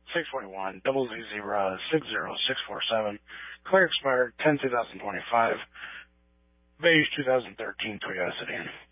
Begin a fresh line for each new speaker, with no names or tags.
641 000 60647. Clear expired 10/2025. Beige 2013 Toyota sedan.